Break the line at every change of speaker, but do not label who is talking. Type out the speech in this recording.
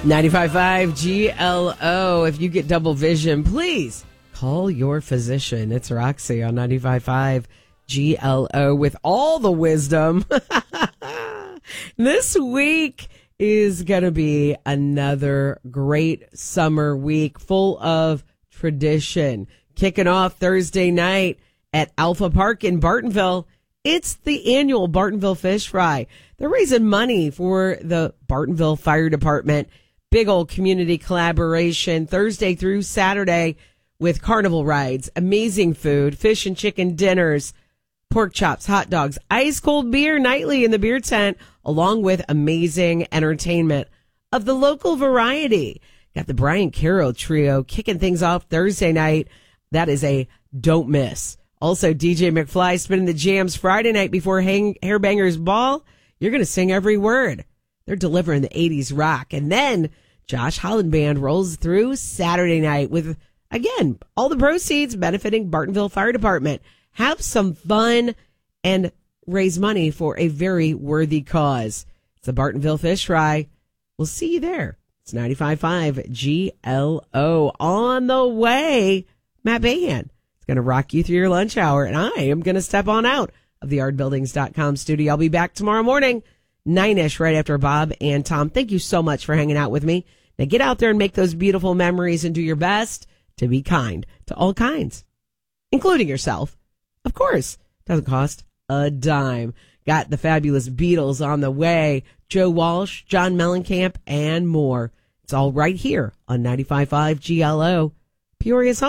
95.5 GLO. If you get double vision, please call your physician. It's Roxy on 95.5 GLO with all the wisdom. This week is going to be another great summer week full of tradition. Kicking off Thursday night at Alpha Park in Bartonville. It's the annual Bartonville Fish Fry. They're raising money for the Bartonville Fire Department. Big old community collaboration Thursday through Saturday with carnival rides, amazing food, fish and chicken dinners, pork chops, hot dogs, ice cold beer nightly in the beer tent, along with amazing entertainment of the local variety. Got the Brian Carroll Trio kicking things off Thursday night. That is a don't miss. Also, DJ McFly spinning the jams Friday night before Hairbangers Ball. You're going to sing every word. They're delivering the 80s rock. And then Josh Holland Band rolls through Saturday night with, again, all the proceeds benefiting Bartonville Fire Department. Have some fun and raise money for a very worthy cause. It's the Bartonville Fish Fry. We'll see you there. It's 95.5 GLO. On the way, Matt Bahan. It's going to rock you through your lunch hour, and I am going to step on out of the yardbuildings.com studio. I'll be back tomorrow morning, 9-ish, right after Bob and Tom. Thank you so much for hanging out with me. Now get out there and make those beautiful memories and do your best to be kind to all kinds, including yourself. Of course, doesn't cost a dime. Got the fabulous Beatles on the way, Joe Walsh, John Mellencamp, and more. It's all right here on 95.5 GLO, Peoria's home.